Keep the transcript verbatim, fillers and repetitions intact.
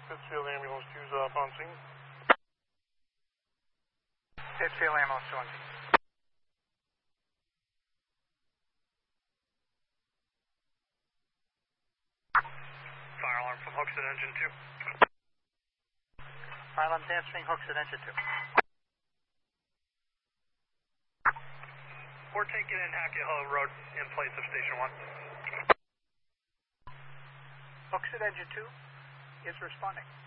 Pittsfield Ambulance two's off on scene. Pittsfield Ambulance two on scene. Fire alarm from Hooks at engine two. Fire alarm's answering, Hooks at engine two. We're taking in Hackett Hill Road in place of station one. Hooks at engine two is responding.